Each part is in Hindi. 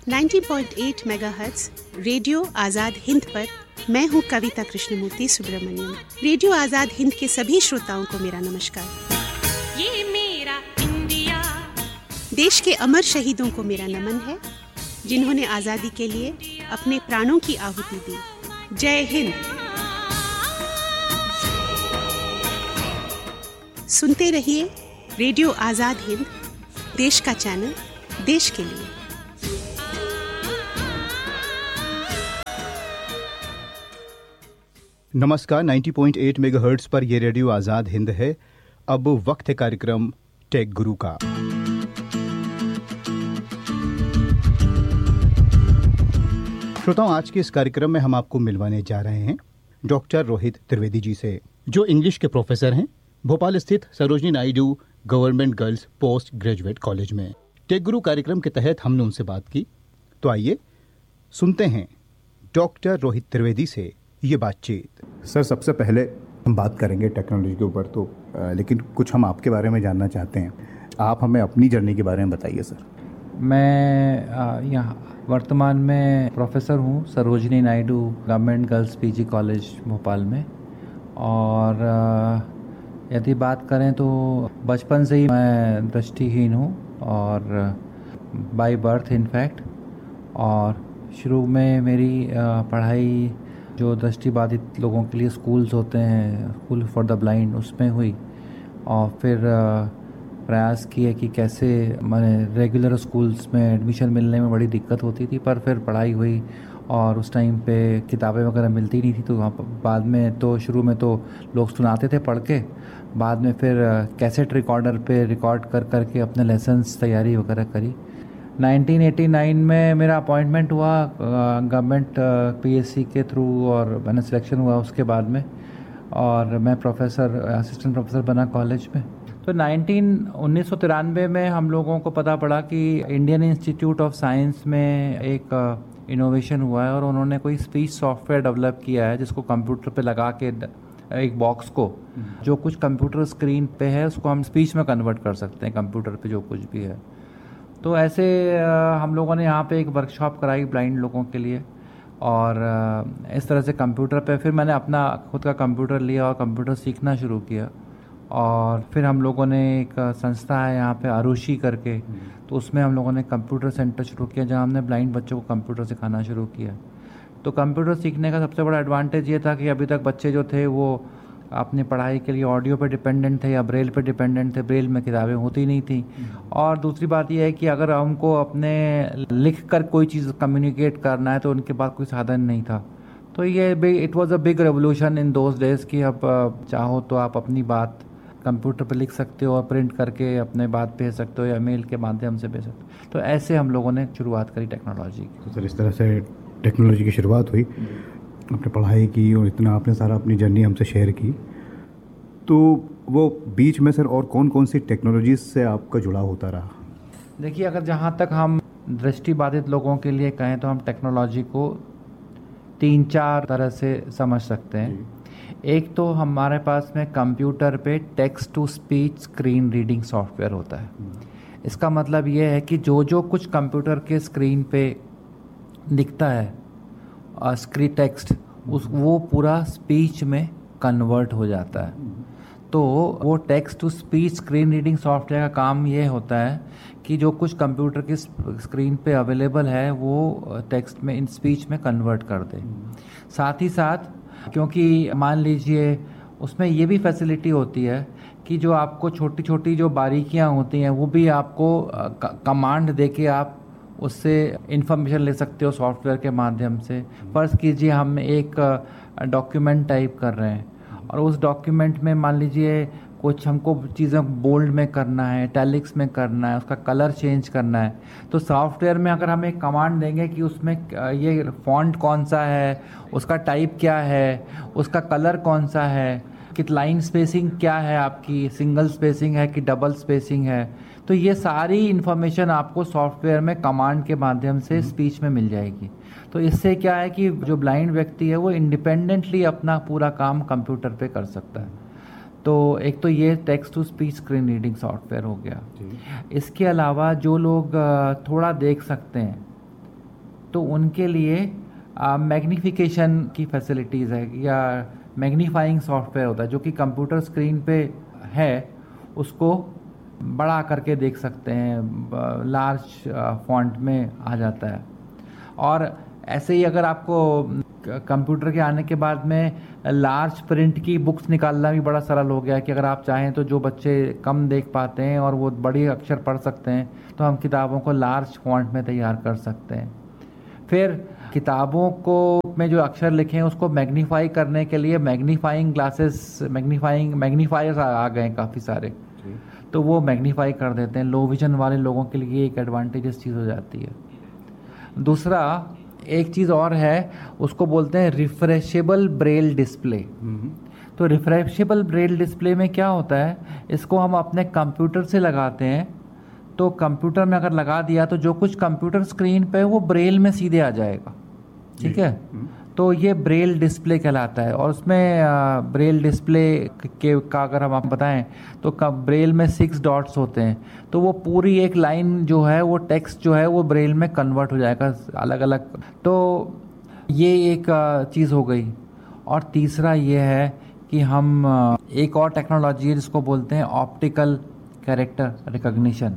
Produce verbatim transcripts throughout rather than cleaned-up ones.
नब्बे पॉइंट आठ मेगाहर्ट्ज रेडियो आजाद हिंद पर मैं हूं कविता कृष्णमूर्ति सुब्रमण्यम। रेडियो आजाद हिंद के सभी श्रोताओं को मेरा नमस्कार। ये मेरा इंडिया, देश के अमर शहीदों को मेरा नमन है, जिन्होंने आजादी के लिए अपने प्राणों की आहुति दी। जय हिंद। सुनते रहिए रेडियो आजाद हिंद, देश का चैनल, देश के लिए। नमस्कार। नब्बे पॉइंट आठ मेगाहर्ट्ज पर यह रेडियो आजाद हिंद है। अब वक्त है कार्यक्रम टेक गुरु का। श्रोताओं, आज के इस कार्यक्रम में हम आपको मिलवाने जा रहे हैं डॉक्टर रोहित त्रिवेदी जी से, जो इंग्लिश के प्रोफेसर हैं भोपाल स्थित Sarojini Naidu government girls post graduate college में। टेक गुरु कार्यक्रम के तहत हमने उनसे बात की, तो आइए सुनते हैं डॉक्टर रोहित त्रिवेदी से ये बातचीत। सर, सबसे पहले हम बात करेंगे टेक्नोलॉजी के ऊपर, तो आ, लेकिन कुछ हम आपके बारे में जानना चाहते हैं। आप हमें अपनी जर्नी के बारे में बताइए सर। मैं यहाँ वर्तमान में प्रोफेसर हूँ Sarojini Naidu government girls PG college Bhopal में। और आ, यदि बात करें तो बचपन से ही मैं दृष्टिहीन हूँ, और बाय बर्थ इनफैक्ट। और शुरू में मेरी आ, पढ़ाई जो दृष्टिबाधित लोगों के लिए स्कूल्स होते हैं, स्कूल फॉर द ब्लाइंड, उसमें हुई। और फिर प्रयास किए कि कैसे मैंने रेगुलर स्कूल्स में एडमिशन मिलने में बड़ी दिक्कत होती थी, पर फिर पढ़ाई हुई और उस टाइम पे किताबें वगैरह मिलती नहीं थी, तो वहाँ बाद में तो शुरू में तो लोग सुनाते थे पढ़ के, बाद में फिर कैसेट रिकॉर्डर पे रिकॉर्ड कर कर के अपने लेसन्स तैयारी वगैरह करी। नाइनटीन एटी नाइन में मेरा अपॉइंटमेंट हुआ गवर्नमेंट पीएससी के थ्रू, और मैंने सिलेक्शन हुआ उसके बाद में, और मैं प्रोफेसर असिस्टेंट प्रोफेसर बना कॉलेज में। तो नाइनटीन उन्नीस सौ तिरानवे में हम लोगों को पता पड़ा कि इंडियन इंस्टीट्यूट ऑफ साइंस में एक इनोवेशन हुआ है, और उन्होंने कोई स्पीच सॉफ्टवेयर डेवलप किया है जिसको कंप्यूटर पे लगा के एक बॉक्स को, जो कुछ कंप्यूटर स्क्रीन पे है उसको हम स्पीच में कन्वर्ट कर सकते हैं, कंप्यूटर पे जो कुछ भी है। तो ऐसे हम लोगों ने यहाँ पे एक वर्कशॉप कराई ब्लाइंड लोगों के लिए, और इस तरह से कंप्यूटर पे फिर मैंने अपना खुद का कंप्यूटर लिया और कंप्यूटर सीखना शुरू किया। और फिर हम लोगों ने एक संस्था है यहाँ पे आरुषि करके, तो उसमें हम लोगों ने कंप्यूटर सेंटर शुरू किया, जहाँ हमने ब्लाइंड बच्चों को कंप्यूटर सिखाना शुरू किया। तो कंप्यूटर सीखने का सबसे बड़ा एडवांटेज ये था कि अभी तक बच्चे जो थे वो अपनी पढ़ाई के लिए ऑडियो पे डिपेंडेंट थे या ब्रेल पे डिपेंडेंट थे, ब्रेल में किताबें होती नहीं थी। और दूसरी बात यह है कि अगर उनको अपने लिख कर कोई चीज़ कम्युनिकेट करना है तो उनके पास कोई साधन नहीं था। तो ये it was a big revolution in those days कि अब चाहो तो आप अपनी बात कंप्यूटर पर लिख सकते हो और प्रिंट करके अपने बात भेज सकते हो या मेल के माध्यम से भेज सकते हो। तो ऐसे हम लोगों ने शुरुआत करी टेक्नोलॉजी की। तो सर, इस तरह से टेक्नोलॉजी की शुरुआत हुई, आपने पढ़ाई की और इतना आपने सारा अपनी जर्नी हमसे शेयर की। तो वो बीच में सर और कौन कौन सी टेक्नोलॉजीज से आपका जुड़ाव होता रहा? देखिए, अगर जहाँ तक हम दृष्टिबाधित लोगों के लिए कहें तो हम टेक्नोलॉजी को तीन चार तरह से समझ सकते हैं। एक तो हमारे पास में कंप्यूटर पे text to speech screen reading software होता है। इसका मतलब ये है कि जो जो कुछ कंप्यूटर के स्क्रीन पे दिखता है स्क्रीन टेक्स्ट, उस वो पूरा स्पीच में कन्वर्ट हो जाता है। तो वो text to speech screen reading software का काम ये होता है कि जो कुछ कंप्यूटर की स्क्रीन पे अवेलेबल है वो टेक्स्ट में इन स्पीच में कन्वर्ट कर दे। साथ ही साथ क्योंकि मान लीजिए उसमें ये भी फैसिलिटी होती है कि जो आपको छोटी छोटी जो बारीकियां होती हैं वो भी आपको कमांड दे के आप उससे इंफॉर्मेशन ले सकते हो सॉफ्टवेयर के माध्यम से। फर्ज कीजिए हम एक डॉक्यूमेंट टाइप कर रहे हैं और उस डॉक्यूमेंट में मान लीजिए कुछ हमको चीज़ें बोल्ड में करना है, इटैलिक्स में करना है, उसका कलर चेंज करना है, तो सॉफ्टवेयर में अगर हम एक कमांड देंगे कि उसमें ये फॉन्ट कौन सा है, उसका टाइप क्या है, उसका कलर कौन सा है, कि लाइन स्पेसिंग क्या है आपकी, सिंगल स्पेसिंग है कि डबल स्पेसिंग है, तो ये सारी इन्फॉर्मेशन आपको सॉफ्टवेयर में कमांड के माध्यम से स्पीच में मिल जाएगी। तो इससे क्या है कि जो ब्लाइंड व्यक्ति है वो इंडिपेंडेंटली अपना पूरा काम कंप्यूटर पे कर सकता है। तो एक तो ये text to speech screen reading software हो गया। इसके अलावा जो लोग थोड़ा देख सकते हैं तो उनके लिए मैग्नीफिकेशन की फैसिलिटीज़ है या मैग्नीफाइंग सॉफ्टवेयर होता है जो कि कंप्यूटर स्क्रीन पे है, उसको बड़ा करके देख सकते हैं, लार्ज फॉन्ट में आ जाता है। और ऐसे ही अगर आपको कंप्यूटर के आने के बाद में लार्ज प्रिंट की बुक्स निकालना भी बड़ा सरल हो गया है कि अगर आप चाहें तो जो बच्चे कम देख पाते हैं और वो बड़ी अक्षर पढ़ सकते हैं तो हम किताबों को लार्ज फॉन्ट में तैयार कर सकते हैं। फिर किताबों को में जो अक्षर लिखे हैं उसको मैग्नीफाई करने के लिए मैग्नीफाइंग ग्लासेस, मैग्नीफाइंग मैग्नीफायर्स आ गए हैं काफ़ी सारे, तो वो मैग्नीफाई कर देते हैं। लो विजन वाले लोगों के लिए एक एडवांटेजेस चीज़ हो जाती है। दूसरा एक चीज़ और है, उसको बोलते हैं रिफ्रेशेबल ब्रेल डिस्प्ले। तो रिफ्रेशेबल ब्रेल डिस्प्ले में क्या होता है, इसको हम अपने कंप्यूटर से लगाते हैं, तो कंप्यूटर में अगर लगा दिया तो जो कुछ कंप्यूटर स्क्रीन पे वो ब्रेल में सीधे आ जाएगा, ठीक है। तो ये ब्रेल डिस्प्ले कहलाता है। और उसमें ब्रेल डिस्प्ले के का अगर हम आप बताएं तो ब्रेल में सिक्स डॉट्स होते हैं, तो वो पूरी एक लाइन जो है वो टेक्स्ट जो है वो ब्रेल में कन्वर्ट हो जाएगा अलग अलग। तो ये एक चीज़ हो गई। और तीसरा ये है कि हम एक और टेक्नोलॉजी है जिसको बोलते हैं ऑप्टिकल कैरेक्टर रिकॉग्निशन।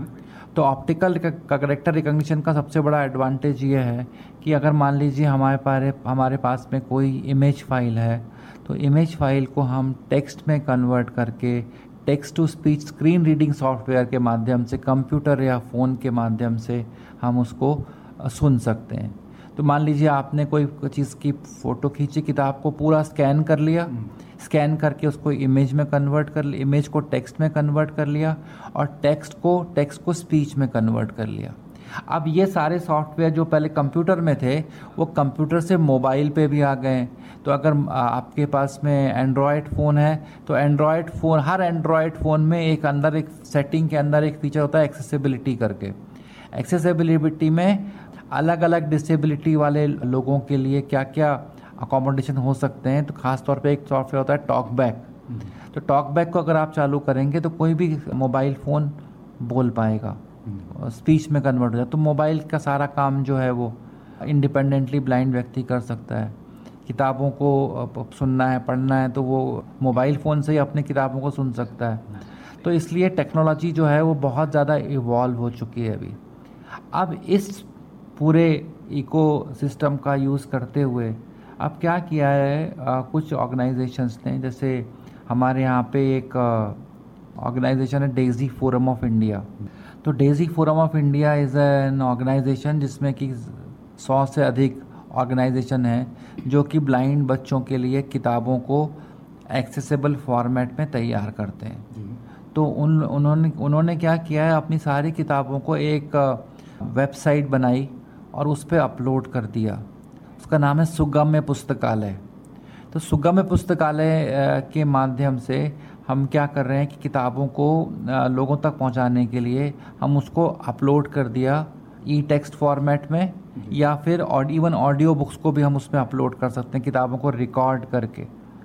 तो ऑप्टिकल कैरेक्टर रिकॉग्निशन का सबसे बड़ा एडवांटेज ये है कि अगर मान लीजिए हमारे पास हमारे पास में कोई इमेज फाइल है, तो इमेज फाइल को हम टेक्स्ट में कन्वर्ट करके text to speech screen reading software के माध्यम से, कंप्यूटर या फ़ोन के माध्यम से हम उसको सुन सकते हैं। तो मान लीजिए आपने कोई चीज़ की फ़ोटो खींची, किताब को पूरा स्कैन कर लिया, स्कैन करके उसको इमेज में कन्वर्ट कर लिया, इमेज को टेक्स्ट में कन्वर्ट कर लिया और टेक्स्ट को टेक्स्ट को स्पीच में कन्वर्ट कर लिया। अब ये सारे सॉफ्टवेयर जो पहले कंप्यूटर में थे वो कंप्यूटर से मोबाइल पे भी आ गए। तो अगर आपके पास में एंड्रॉयड फ़ोन है तो एंड्रॉयड फ़ोन, हर एंड्रॉयड फ़ोन में एक अंदर एक सेटिंग के अंदर एक फीचर होता है एक्सेसिबिलिटी करके। एक्सेसिबिलिटी में अलग अलग डिसेबिलिटी वाले लोगों के लिए क्या क्या अकोमोडेशन हो सकते हैं। तो ख़ास तौर पे एक सॉफ्टवेयर होता है टॉक बैक। तो टॉक बैक को अगर आप चालू करेंगे तो कोई भी मोबाइल फ़ोन बोल पाएगा, स्पीच में कन्वर्ट हो जाए। तो मोबाइल का सारा काम जो है वो इंडिपेंडेंटली ब्लाइंड व्यक्ति कर सकता है। किताबों को सुनना है, पढ़ना है, तो वो मोबाइल फ़ोन से ही अपनी किताबों को सुन सकता है। तो इसलिए टेक्नोलॉजी जो है वो बहुत ज़्यादा इवॉल्व हो चुकी है अभी। अब इस पूरे इकोसिस्टम का यूज़ करते हुए अब क्या किया है, आ, कुछ ऑर्गेनाइजेशंस ने, जैसे हमारे यहाँ पे एक ऑर्गेनाइजेशन है डेजी फोरम ऑफ इंडिया। तो Daisy forum of India is an organisation जिसमें कि सौ से अधिक ऑर्गेनाइजेशन है जो कि ब्लाइंड बच्चों के लिए किताबों को एक्सेसिबल फॉर्मेट में तैयार करते हैं। तो उन उन्होंने उन्होंने क्या किया है, अपनी सारी किताबों को एक वेबसाइट बनाई और उस पर अपलोड कर दिया। उसका नाम है सुगम्य पुस्तकालय। तो सुगम्य पुस्तकालय के माध्यम से हम क्या कर रहे हैं कि किताबों को लोगों तक पहुंचाने के लिए हम उसको अपलोड कर दिया ई टेक्स्ट फॉर्मेट में, या फिर इवन ऑडियो बुक्स को भी हम उसमें अपलोड कर सकते हैं किताबों को रिकॉर्ड करके।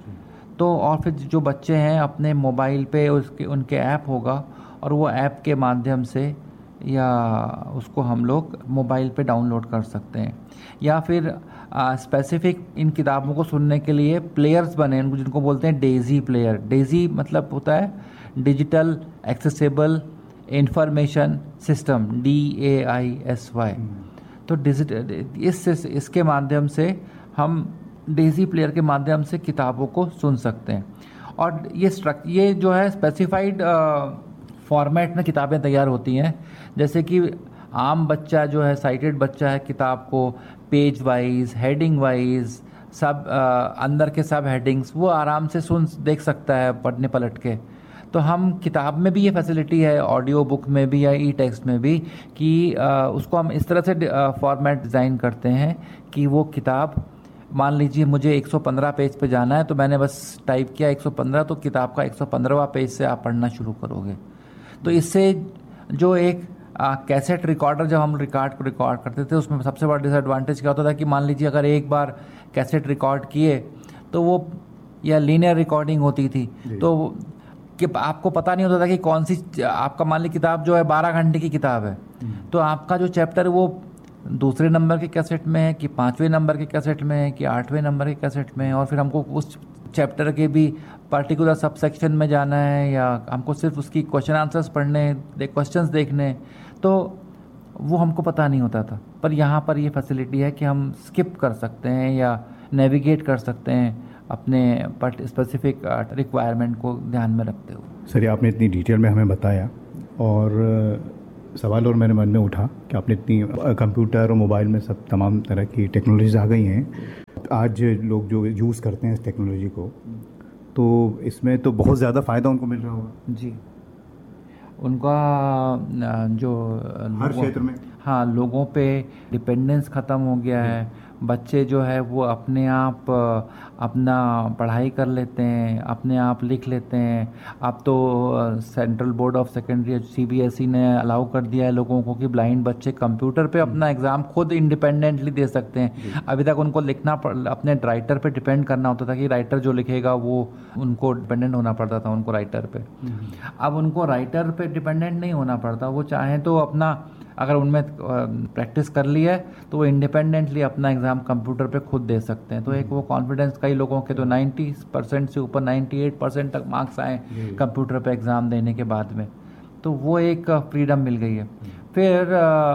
तो और फिर जो बच्चे हैं अपने मोबाइल पे उसके उनके ऐप होगा और वो ऐप के माध्यम से या उसको हम लोग मोबाइल पे डाउनलोड कर सकते हैं। या फिर स्पेसिफिक इन किताबों को सुनने के लिए प्लेयर्स बने हैं जिनको बोलते हैं डेजी प्लेयर। डेजी मतलब होता है digital accessible information system, D A I S Y. तो डिजिटल इस इसके माध्यम से हम डेजी प्लेयर के माध्यम से किताबों को सुन सकते हैं। और ये स्ट्रक् ये जो है स्पेसिफाइड फॉर्मेट में किताबें तैयार होती हैं। जैसे कि आम बच्चा जो है, साइटेड बच्चा है, किताब को पेज वाइज, हेडिंग वाइज, सब आ, अंदर के सब हेडिंग्स वो आराम से सुन देख सकता है पढ़ने पलट के। तो हम किताब में भी ये फैसिलिटी है, ऑडियो बुक में भी या ई टेक्स्ट में भी, कि आ, उसको हम इस तरह से फॉर्मेट डिज़ाइन करते हैं कि वो किताब, मान लीजिए मुझे एक सौ पंद्रह पेज पे जाना है तो मैंने बस टाइप किया एक सौ पंद्रह, तो किताब का एक सौ पंद्रहवां पेज से आप पढ़ना शुरू करोगे। तो इससे जो एक आ, कैसेट रिकॉर्डर जब हम रिकॉर्ड को रिकॉर्ड करते थे उसमें सबसे बड़ा डिसएडवांटेज क्या होता था कि मान लीजिए अगर एक बार कैसेट रिकॉर्ड किए तो वो, या लीनियर रिकॉर्डिंग होती थी तो कि आपको पता नहीं होता था कि कौन सी, आपका मान लीजिए किताब जो है बारह घंटे की किताब है तो आपका जो चैप्टर वो दूसरे नंबर के कैसेट में है कि पाँचवें नंबर के कैसेट में है कि आठवें नंबर के कैसेट में है, और फिर हमको उस चैप्टर के भी पर्टिकुलर सब सेक्शन में जाना है या हमको सिर्फ उसकी क्वेश्चन आंसर्स पढ़ने, क्वेश्चंस देखने, तो वो हमको पता नहीं होता था। पर यहाँ पर ये फैसिलिटी है कि हम स्किप कर सकते हैं या नेविगेट कर सकते हैं अपने स्पेसिफिक रिक्वायरमेंट को ध्यान में रखते हुए। सर, आपने इतनी डिटेल में हमें बताया, और सवाल और मेरे मन में उठा कि आपने इतनी कंप्यूटर और मोबाइल में सब तमाम तरह की टेक्नोलॉजीज आ गई हैं, आज लोग जो यूज़ करते हैं इस टेक्नोलॉजी को, तो इसमें तो बहुत ज़्यादा फ़ायदा उनको मिल रहा होगा। जी, उनका जो हर क्षेत्र में, हाँ, लोगों पे डिपेंडेंस ख़त्म हो गया है। बच्चे जो है वो अपने आप अपना पढ़ाई कर लेते हैं, अपने आप लिख लेते हैं। अब तो central board of secondary C B S E ने अलाउ कर दिया है लोगों को कि ब्लाइंड बच्चे कंप्यूटर पे अपना एग्ज़ाम खुद इंडिपेंडेंटली दे सकते हैं। अभी तक उनको लिखना अपने राइटर पे डिपेंड करना होता था कि राइटर जो लिखेगा वो उनको डिपेंडेंट होना पड़ता था, उनको राइटर पे। अब उनको राइटर पे डिपेंडेंट नहीं होना पड़ता, वो चाहें तो अपना, अगर उनमें प्रैक्टिस कर ली है तो वो इंडिपेंडेंटली अपना एग्ज़ाम कंप्यूटर पे खुद दे सकते हैं। तो एक वो कॉन्फिडेंस, कई लोगों के तो नब्बे परसेंट से ऊपर अट्ठानवे परसेंट तक मार्क्स आए कंप्यूटर पे एग्ज़ाम देने के बाद में, तो वो एक फ्रीडम मिल गई है। फिर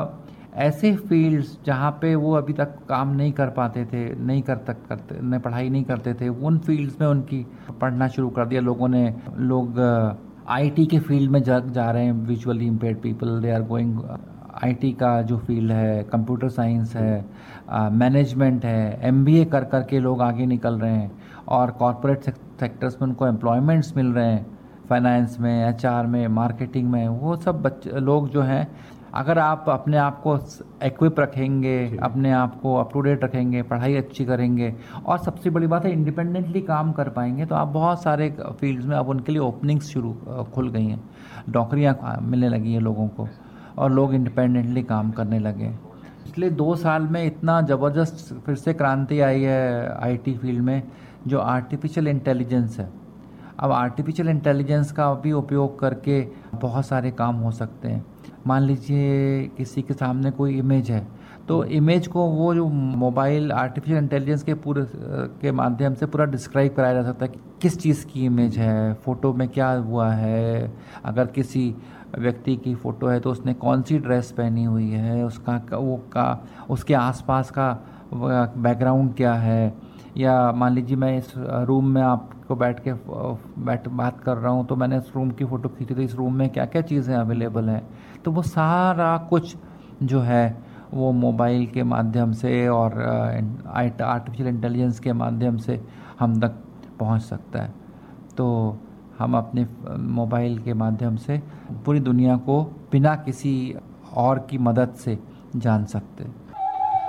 ऐसे फील्ड्स जहाँ पे वो अभी तक काम नहीं कर पाते थे, नहीं कर तक करते नहीं पढ़ाई नहीं करते थे, उन फील्ड्स में उनकी पढ़ना शुरू कर दिया लोगों ने। लोग आईटी के फील्ड में जा जा रहे हैं, visually impaired people, they are going IT का जो फील्ड है, कंप्यूटर साइंस है, मैनेजमेंट है, एमबीए कर कर के लोग आगे निकल रहे हैं, और कॉरपोरेट सेक्टर्स में उनको एम्प्लॉयमेंट्स मिल रहे हैं, फाइनेंस में, एचआर में, मार्केटिंग में। वो सब बच्चे लोग जो हैं, अगर आप अपने आप को एक्विप रखेंगे, अपने आप को अप टू डेट रखेंगे, पढ़ाई अच्छी करेंगे, और सबसे बड़ी बात है इंडिपेंडेंटली काम कर पाएंगे, तो आप बहुत सारे फील्ड्स में अब उनके लिए ओपनिंग्स शुरू खुल गई हैं, नौकरियाँ मिलने लगी हैं लोगों को, और लोग इंडिपेंडेंटली काम करने लगे। पिछले दो साल में इतना ज़बरदस्त फिर से क्रांति आई है आईटी फील्ड में, जो आर्टिफिशियल इंटेलिजेंस है। अब आर्टिफिशियल इंटेलिजेंस का भी उपयोग करके बहुत सारे काम हो सकते हैं। मान लीजिए किसी के सामने कोई इमेज है, तो इमेज को वो जो मोबाइल आर्टिफिशियल इंटेलिजेंस के पूरे के माध्यम से पूरा डिस्क्राइब कराया जा सकता है कि किस चीज़ की इमेज है, फ़ोटो में क्या हुआ है। अगर किसी व्यक्ति की फ़ोटो है तो उसने कौन सी ड्रेस पहनी हुई है, उसका वो का उसके आसपास का बैकग्राउंड क्या है, या मान लीजिए मैं इस रूम में आपको बैठ के बैठ बात कर रहा हूँ, तो मैंने इस रूम की फ़ोटो खींची, तो इस रूम में क्या क्या चीज़ें अवेलेबल हैं। तो वो सारा कुछ जो है वो मोबाइल के माध्यम से और आर्टिफिशियल इंटेलिजेंस के माध्यम से हम तक पहुंच सकता है। तो हम अपने मोबाइल के माध्यम से पूरी दुनिया को बिना किसी और की मदद से जान सकते हैं।